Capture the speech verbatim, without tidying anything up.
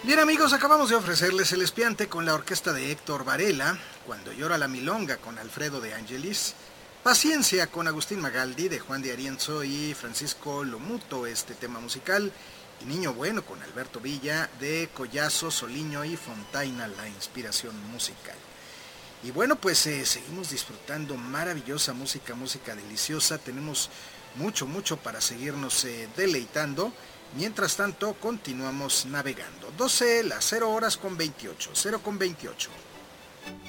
Bien amigos, acabamos de ofrecerles El Espiante con la orquesta de Héctor Varela, Cuando llora la milonga con Alfredo de Angelis, Paciencia con Agustín Magaldi de Juan de Arienzo y Francisco Lomuto, este tema musical, y Niño Bueno con Alberto Villa de Collazo, Soliño y Fontaina, la inspiración musical. Y bueno, pues eh, seguimos disfrutando maravillosa música, música deliciosa, tenemos mucho, mucho para seguirnos eh, deleitando. Mientras tanto, continuamos navegando. doce las cero horas con veintiocho, cero con veintiocho.